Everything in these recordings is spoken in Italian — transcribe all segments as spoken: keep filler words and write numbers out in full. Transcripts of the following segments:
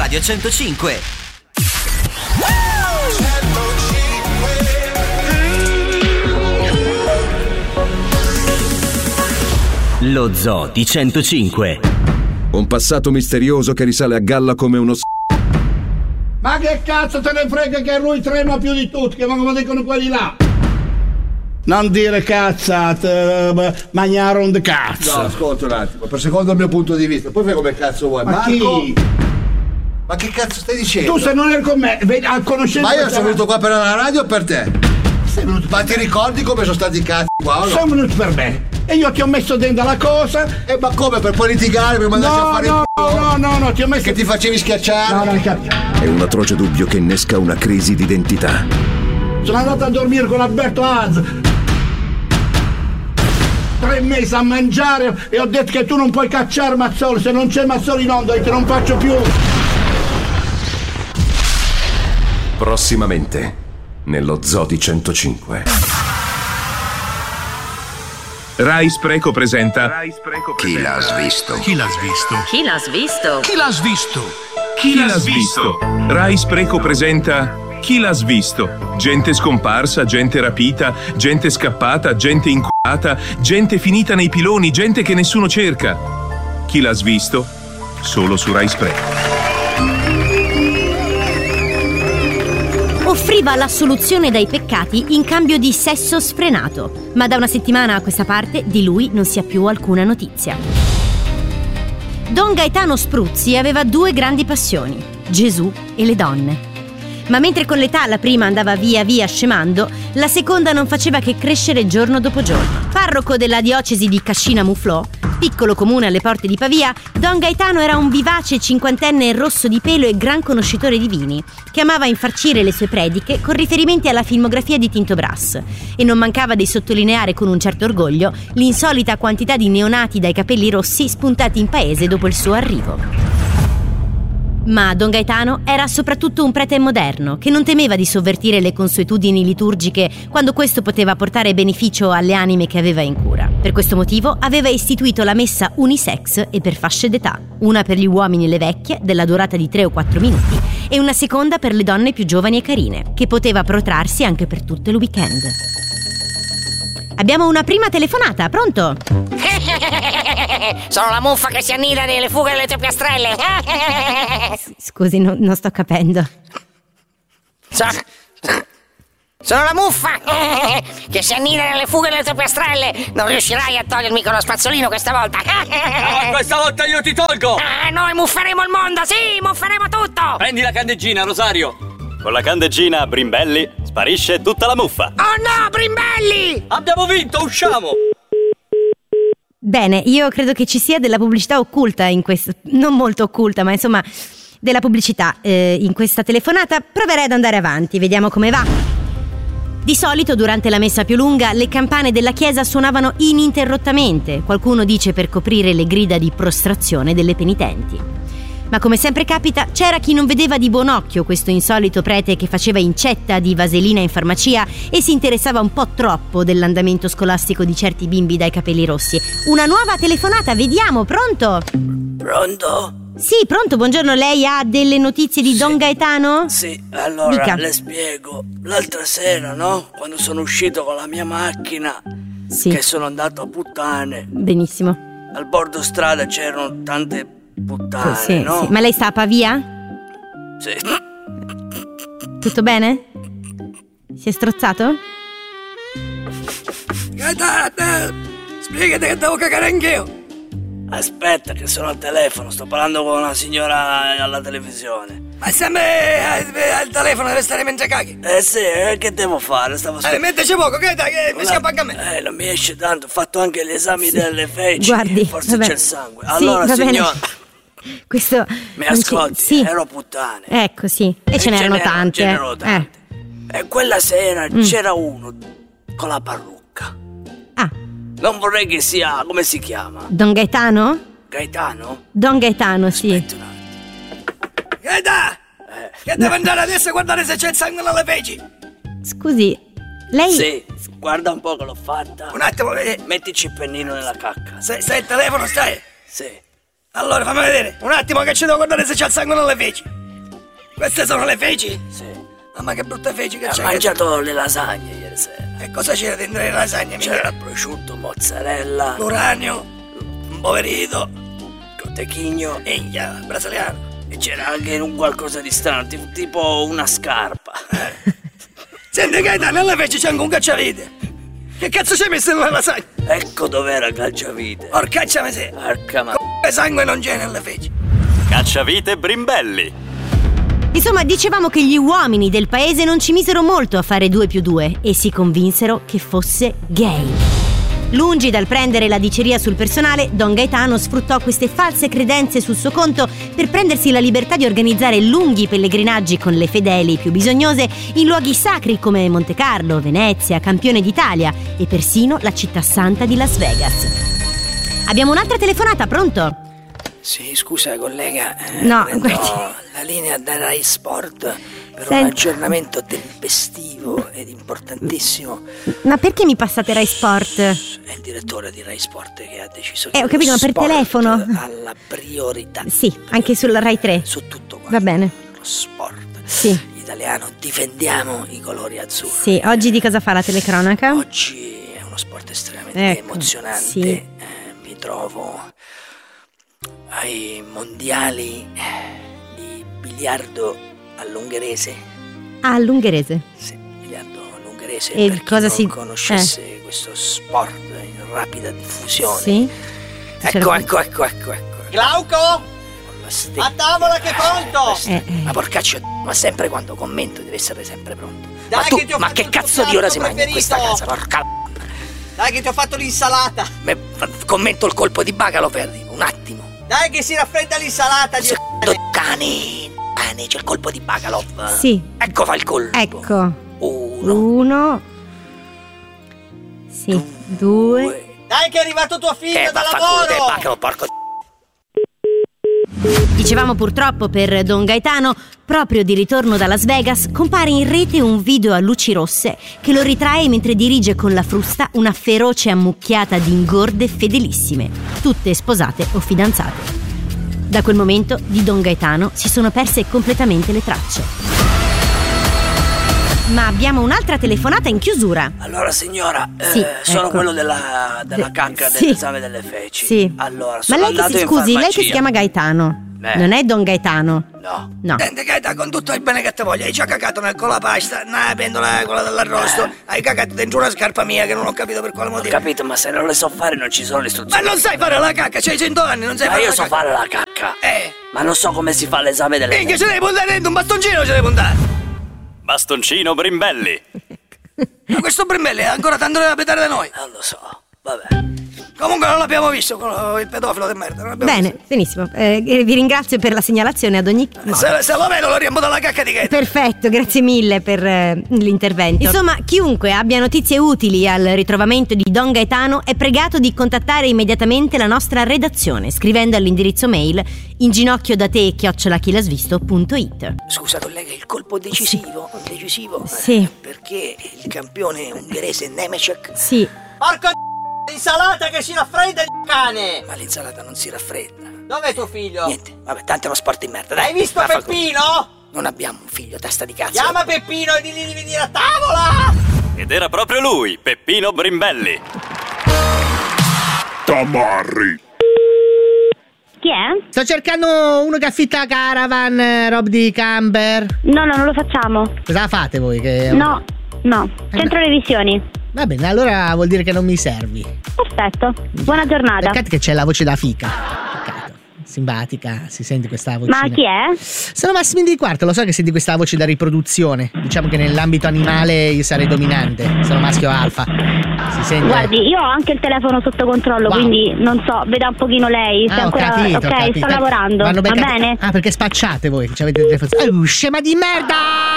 Radio centocinque. Lo Zoo di centocinque. Un passato misterioso che risale a galla come uno s***. Ma che cazzo te ne frega che lui trema più di tutti, che come dicono quelli là? Non dire cazzate, mangiare de cazzo. No, ascolta un attimo, per secondo il mio punto di vista, poi fai come cazzo vuoi. Ma Marco, chi? Ma che cazzo stai dicendo? Tu se non eri con me, vedi, a conoscenza. Ma io sono venuto qua per la radio o per te? Sei venuto Ma ti ricordi come sono stati i cazzi qua o no? Sei venuto per me. E io ti ho messo dentro la cosa. E ma come? Per poi litigare, per mandarci no, a fare no, il culo? No, no, no, ti ho messo. Che ti facevi schiacciare? No, non capisco. È un atroce dubbio che innesca una crisi d'identità. Sono andato a dormire con Alberto Az. Tre mesi a mangiare e ho detto che tu non puoi cacciare Mazzoli, se non c'è Mazzoli in onda io te non faccio più. Prossimamente nello Zoo di centocinque. Rai Spreco presenta Chi l'ha svisto? Chi l'ha svisto? Chi l'ha svisto? Chi l'ha svisto? Chi l'ha svisto? Rai Spreco presenta Chi l'ha svisto? Gente scomparsa, gente rapita, gente scappata, gente inculata, gente finita nei piloni, gente che nessuno cerca. Chi l'ha svisto? Solo su Rai Spreco. Offriva la soluzione dai peccati in cambio di sesso sfrenato, ma da una settimana a questa parte di lui non si ha più alcuna notizia. Don Gaetano Spruzzi aveva due grandi passioni, Gesù e le donne. Ma mentre con l'età la prima andava via via scemando, la seconda non faceva che crescere giorno dopo giorno. Parroco della diocesi di Cascina Muflò, piccolo comune alle porte di Pavia, Don Gaetano era un vivace cinquantenne rosso di pelo e gran conoscitore di vini, che amava infarcire le sue prediche con riferimenti alla filmografia di Tinto Brass, e non mancava di sottolineare con un certo orgoglio l'insolita quantità di neonati dai capelli rossi spuntati in paese dopo il suo arrivo. Ma Don Gaetano era soprattutto un prete moderno che non temeva di sovvertire le consuetudini liturgiche quando questo poteva portare beneficio alle anime che aveva in cura. Per questo motivo aveva istituito la messa unisex e per fasce d'età, una per gli uomini e le vecchie della durata di tre o quattro minuti e una seconda per le donne più giovani e carine, che poteva protrarsi anche per tutto il weekend. Abbiamo una prima telefonata, pronto? Sono la muffa che si annida nelle fughe delle tue piastrelle. Scusi, no, non sto capendo. So- Sono la muffa che si annida nelle fughe delle tue piastrelle. Non riuscirai a togliermi con lo spazzolino questa volta. No, questa volta io ti tolgo. Ah, noi mufferemo il mondo, sì, mufferemo tutto. Prendi la candeggina, Rosario. Con la candeggina Brimbelli sparisce tutta la muffa. Oh no, Brimbelli! Abbiamo vinto, usciamo. Bene, io credo che ci sia della pubblicità occulta in questo, non molto occulta, ma insomma della pubblicità eh, in questa telefonata. Proverei ad andare avanti, vediamo come va. Di solito durante la messa più lunga le campane della chiesa suonavano ininterrottamente, qualcuno dice per coprire le grida di prostrazione delle penitenti. Ma come sempre capita, c'era chi non vedeva di buon occhio questo insolito prete che faceva incetta di vaselina in farmacia e si interessava un po' troppo dell'andamento scolastico di certi bimbi dai capelli rossi. Una nuova telefonata, vediamo, pronto? Pronto? Sì, pronto, buongiorno, lei ha delle notizie di sì. Don Gaetano? Sì, allora Dica. le spiego. L'altra sera, no? Quando sono uscito con la mia macchina, sì. che sono andato a puttane. Benissimo. Al bordo strada c'erano tante puttane, sì, no? Sì. Ma lei sta a Pavia? Sì. Tutto bene? Si è strozzato? Gaetano, spiegate che devo cagare anch'io. Aspetta che sono al telefono, sto parlando con una signora alla televisione. Ma sempre al telefono deve stare mentre caghi. Eh sì, eh, che devo fare? Stavo aspettando. Eh, metteci poco, che dai, che mi scappa anche a me. Eh, non mi esce tanto, ho fatto anche gli esami sì. delle feci. Guardi, forse vabbè. c'è il sangue. Allora, sì, signora, questo mi ascolti, sì. ero puttane. Ecco, sì. E, e ce n'erano tante. Ce n'erano tante. Eh. E quella sera mm. c'era uno con la parrucca. Ah. Non vorrei che sia, come si chiama? Don Gaetano? Gaetano? Don Gaetano, sì. Aspetta un attimo. Gaetano! Eh. Che devo andare adesso a guardare se c'è il sangue nelle feci. Scusi, lei... Sì, guarda un po' che l'ho fatta. Un attimo, vedi. Mettici il pennino nella cacca. Se, stai al telefono, stai? Sì. Allora fammi vedere, un attimo che ci devo guardare se c'è il sangue nelle feci. Queste sono le feci? Sì. Mamma che brutte feci che Ha c'è. mangiato le lasagne ieri sera. E cosa c'era dentro le lasagne? C'era prosciutto, mozzarella, l'uranio, un poverito, cotechigno e il brasiliano. e c'era anche un qualcosa di strano, tipo, tipo una scarpa. Senti Gaetano, nelle feci c'è anche un cacciavite. Che cazzo c'hai messo nella lasagna? Ecco dov'era il cacciavite. Porcaccia miseria. Porca ma... C***o sangue non c'è nelle feci. Cacciavite Brimbelli. Insomma, dicevamo che gli uomini del paese non ci misero molto a fare due più due e si convinsero che fosse gay. Lungi dal prendere la diceria sul personale, Don Gaetano sfruttò queste false credenze sul suo conto per prendersi la libertà di organizzare lunghi pellegrinaggi con le fedeli più bisognose in luoghi sacri come Monte Carlo, Venezia, Campione d'Italia e persino la città santa di Las Vegas. Abbiamo un'altra telefonata, pronto? Sì, scusa collega, eh, No, prendo guardi. la linea da Rai Sport per Senti. un aggiornamento tempestivo ed importantissimo. Ma perché mi passate Rai Sport? È il direttore di Rai Sport che ha deciso che Eh, ho capito, lo ma per sport telefono? ha la priorità. Sì, anche sulla Rai tre. Su tutto quanto. Va bene. Lo sport. Sì. Italiano, difendiamo i colori azzurri. Sì, oggi di cosa fa la telecronaca? Oggi è uno sport estremamente Ecco, emozionante. sì. Eh, mi trovo ai mondiali di biliardo all'ungherese. Ah, all'ungherese. Sì, biliardo all'ungherese. E per chi cosa non si- conoscesse questo sport in rapida diffusione. Sì. Ecco, ecco, ecco, ecco, ecco. Glauco? A tavola che è pronto! Eh, eh. Ma porcaccio, ma sempre quando commento deve essere sempre pronto. Dai, ma tu, che ti ho ma fatto che il cazzo tuo di ora piatto si mangia in questa preferito? casa? Porca Dai che ti ho fatto l'insalata! me, f- commento il colpo di bacalo per un attimo. Dai che si raffredda l'insalata! Dio. Secondo cani, cani, c'è il colpo di bacalo. Sì. Ecco fa il colpo. Ecco. Uno, Uno. Sì. Due. Dai che è arrivato tuo figlio che da vaffanculo del lavoro! bacalo, porco d***o. Dicevamo purtroppo per Don Gaetano, proprio di ritorno da Las Vegas, compare in rete un video a luci rosse che lo ritrae mentre dirige con la frusta una feroce ammucchiata di ingorde fedelissime, tutte sposate o fidanzate. Da quel momento di Don Gaetano si sono perse completamente le tracce. Ma abbiamo un'altra telefonata in chiusura. Allora signora, Sì, eh, sono ecco. quello della, della De- cacca sì. dell'esame delle feci. Sì. Allora, Ma sono lei che andato si in scusi, lei che farmacia. si chiama Gaetano. Eh. Non è Don Gaetano. No. No. Senti Gaeta, con tutto il bene che ti voglio, hai già cagato nel colapasta, nella pentola quella dell'arrosto, hai cagato dentro una scarpa mia che non ho capito per quale Ho motivo. capito, ma se non le so fare non ci sono le Ma istruzioni. non sai fare la cacca, c'hai cento anni, non sai Ma fare io la so cacca. fare la cacca. Eh, Ma non so come si fa l'esame delle minchia, feci. ce devi puntare dentro un bastoncino, ce devi puntare. Bastoncino Brimbelli. Ma questo Brimbelli ha ancora tanto da petare da noi. Non lo so. Vabbè. Comunque non l'abbiamo visto, quello- il pedofilo di merda. Non l'abbiamo Bene, benissimo. Eh, vi ringrazio per la segnalazione ad ogni visto. Se, se lo vedo lo riempo dalla cacca di Gaeta. Perfetto, grazie mille per eh, l'intervento. Insomma, chiunque abbia notizie utili al ritrovamento di Don Gaetano è pregato di contattare immediatamente la nostra redazione scrivendo all'indirizzo mail inginocchiodate chiocciola chilasvisto punto it. Scusa collega, il colpo decisivo, decisivo. eh, Sì. Perché il campione ungherese Nemecek. Sì. Porco l'insalata che si raffredda il cane! Ma l'insalata non si raffredda. Dov'è tuo figlio? Niente, vabbè, tanto è uno sport di merda, dai. Hai visto vaffanculo. Peppino? Non abbiamo un figlio, testa di cazzo. Chiama Peppino e digli di venire a tavola! Ed era proprio lui, Peppino Brimbelli. Tamarri. Chi è? Sto cercando uno che affitta caravan, eh, rob di camper. No, no, non lo facciamo. Cosa la fate voi? Che... No, no. Centro revisioni. Va bene, allora vuol dire che non mi servi. Perfetto. Buona giornata. Peccato che c'è la voce da fica. Peccato. Simpatica, si sente questa vocina. Ma chi è? Sono Massimiliano Di Quarto, lo so che senti questa voce da riproduzione. Diciamo che nell'ambito animale io sarei dominante. Sono maschio alfa. Si sente. Guardi, io ho anche il telefono sotto controllo, Wow. quindi non so, veda un pochino lei. Se Ah, ho ancora... capito, ho ok, capito. sto lavorando. Vanno Va beccati- bene? Ah, perché spacciate voi, che avete il telefono. Oh, scema di merda!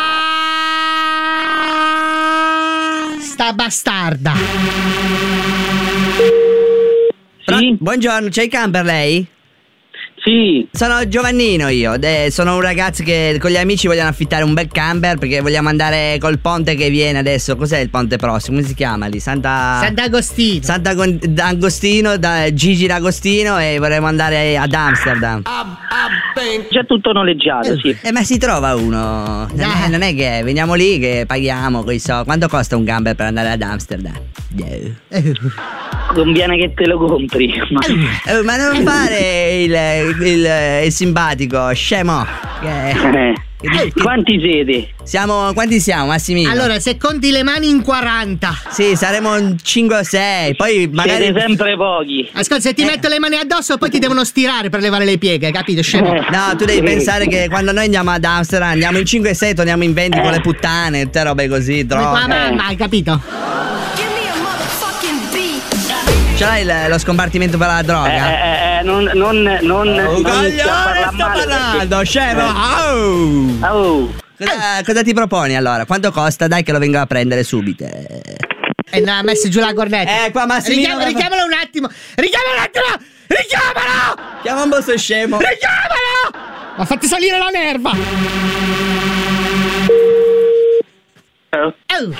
Sta bastarda. Sì. Buongiorno, c'è il camper lei? Sì. Sono Giovannino io, de- sono un ragazzo che con gli amici vogliono affittare un bel camper perché vogliamo andare col ponte che viene adesso. Cos'è il ponte prossimo? Come si chiama lì? Santa... Sant'Agostino. Sant'Agostino, da Gigi D'Agostino, e vorremmo andare ad Amsterdam. C'è tutto noleggiato, sì. Eh, ma si trova uno. Non è, non è che veniamo lì che paghiamo coi soldi. Quanto costa un camper per andare ad Amsterdam? Yeah. Conviene che te lo compri. Ma, eh, ma non fare il, il, il simpatico, scemo. Eh. Eh, quanti siete? Siamo, quanti siamo, Massimino? Allora, se conti le mani in quaranta. Sì, saremo in cinque o sei. Poi magari siete sempre pochi. Ascolta, se ti eh. metto le mani addosso poi ti devono stirare per levare le pieghe, capito, scemo? Eh. No, tu devi pensare che quando noi andiamo ad Amsterdam andiamo in cinque sei, torniamo in venti eh. con le puttane, tutte robe così, come tua mamma, hai capito? Ce l'hai il, lo scompartimento per la droga? Eh, eh, non, non, non, oh, non coglione, sto parlando, scemo! Oh. Oh. Cosa, cosa ti proponi allora? Quanto costa? Dai che lo vengo a prendere subito. E no, ha messo giù la cornetta. Eh, qua Massimino. Richiama, richiamalo un attimo! Richiamalo un attimo! Richiamalo! Chiama un bosso scemo. Richiamalo! Ma fatti salire la nerva! Oh. Oh.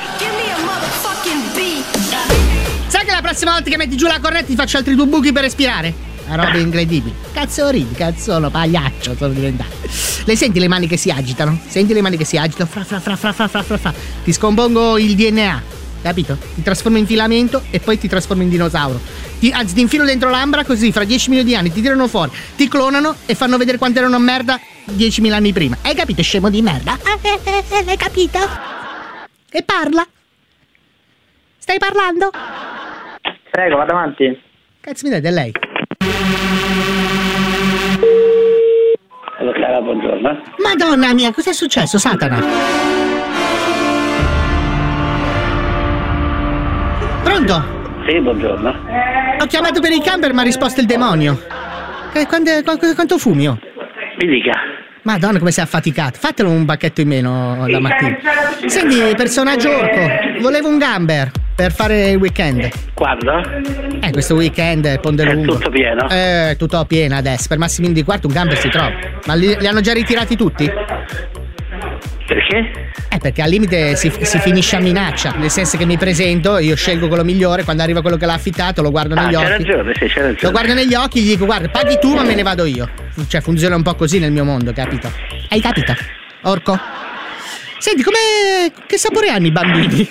Sai che la prossima volta che metti giù la cornetta ti faccio altri due buchi per respirare? Una roba incredibile. Cazzo ridi, cazzo, pagliaccio sono diventato. Le senti le mani che si agitano? Senti le mani che si agitano? Fra fra fra fra fra fra fra fra. Ti scompongo il D N A, capito? Ti trasformo in filamento e poi ti trasformo in dinosauro. Ti, anzi, ti infilo dentro l'ambra così fra dieci milioni di anni ti tirano fuori, ti clonano e fanno vedere quanto erano merda diecimila anni prima. Hai capito, scemo di merda? Eh, eh, eh, hai capito? E parla? Stai parlando? Prego, vado avanti. Cazzo mi dai, è lei? Allora, buongiorno. Madonna mia, cos'è successo, Satana? Pronto? Sì, buongiorno. Ho chiamato per il camper ma ha risposto il demonio. Quanto, quanto, quanto fumi, oh? Mi dica. Madonna come sei affaticato. Fatelo un bacchetto in meno la mattina. Senti, personaggio orco, volevo un camper per fare il weekend. Quando? Eh, questo weekend, Ponte Lungo. È tutto pieno? Eh, tutto pieno adesso. Per Massimino di Quarto un camper si trova. Ma li, li hanno già ritirati tutti? Perché? Eh, perché al limite si, si finisce a minaccia. Nel senso che mi presento, io scelgo quello migliore. Quando arriva quello che l'ha affittato, lo guardo negli ah, occhi. C'è ragione, sì, c'è ragione. Lo guardo negli occhi e gli dico: guarda, paghi tu, ma me ne vado io. Cioè, funziona un po' così nel mio mondo, capito? Hai capito? Orco? Senti, come. Che sapore hanno i bambini?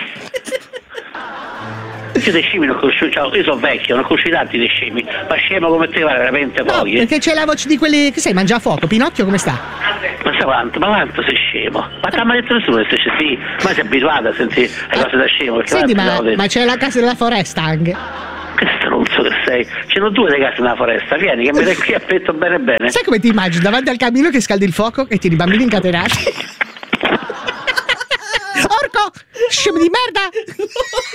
Io dei scemi non conosco, cioè, io sono vecchio, non conosco tanti dei scemi, ma scemo come te va veramente no, pochi. Perché c'è la voce di quelli che sei, mangia a fuoco. Pinocchio come sta? Ma sa quanto, ma quanto sei scemo? Ma ti ha mai detto nessuno che sei sì, ma sei abituato a sentire le cose da scemo. Senti, ma, ma c'è la casa della foresta anche. Che stronzo che sei, c'erano due le case nella foresta, vieni che mi dai qui a petto bene bene. Sai come ti immagini davanti al camino che scaldi il fuoco e tieni i bambini incatenati? Orco, scemo di merda!